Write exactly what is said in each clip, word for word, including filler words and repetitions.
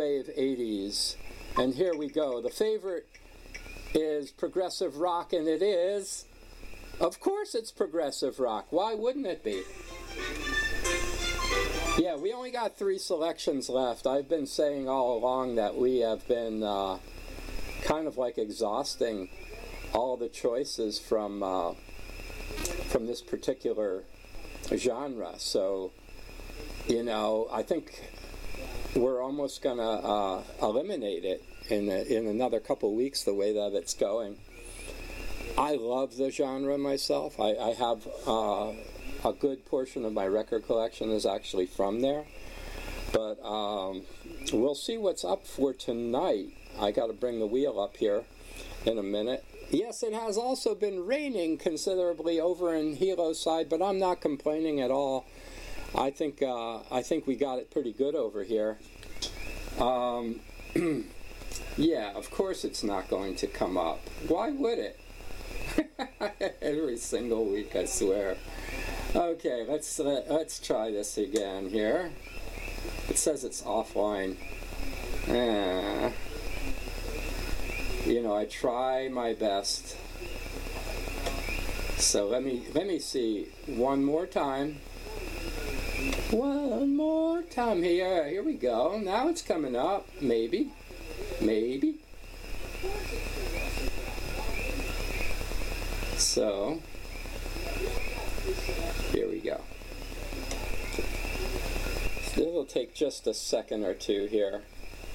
wave eighties. And here we go. The favorite is progressive rock, and it is, of course it's progressive rock. Why wouldn't it be? Yeah, we only got three selections left. I've been saying all along that we have been uh, kind of like exhausting all the choices from uh, from this particular genre. So, you know, I think we're almost going to uh, eliminate it in a, in another couple of weeks, the way that it's going. I love the genre myself. I, I have uh, a good portion of my record collection is actually from there. But um, we'll see what's up for tonight. I got to bring the wheel up here in a minute. Yes, it has also been raining considerably over in Hilo's side, but I'm not complaining at all. I think uh, I think we got it pretty good over here. Um, yeah, of course it's not going to come up. Why would it? Every single week, I swear. Okay, let's uh, let's try this again here. It says it's offline. Ah. You know, I try my best. So let me let me see one more time. One more time here. Here we go. Now it's coming up. Maybe. Maybe. So, here we go. It'll take just a second or two here.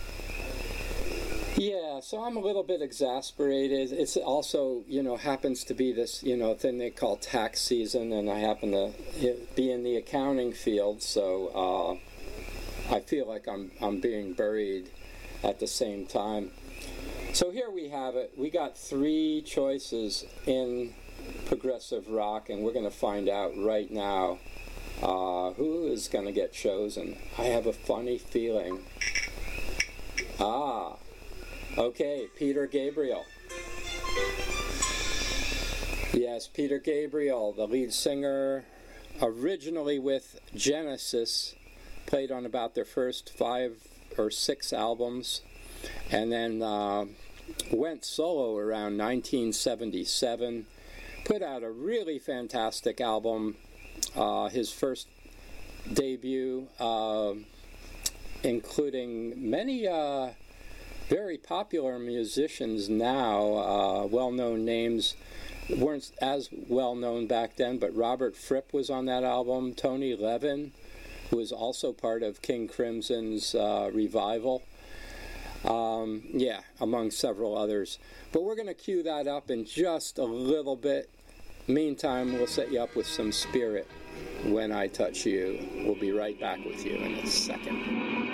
Yeah, so I'm a little bit exasperated. It's also, you know, happens to be this, you know, thing they call tax season, and I happen to be in the accounting field, so uh, I feel like I'm I'm being buried at the same time. So here we have it. We got three choices in progressive rock, and we're going to find out right now uh, who is going to get chosen. I have a funny feeling. Ah. Okay, Peter Gabriel. Yes, Peter Gabriel, the lead singer, originally with Genesis, played on about their first five or six albums, and then uh, went solo around nineteen seventy-seven, put out a really fantastic album, uh, his first debut, uh, including many uh, very popular musicians now, uh, well-known names, weren't as well-known back then, but Robert Fripp was on that album, Tony Levin, who was also part of King Crimson's uh, revival, um, yeah, among several others. But we're going to cue that up in just a little bit. Meantime, we'll set you up with some Spirit, When I Touch You. We'll be right back with you in a second.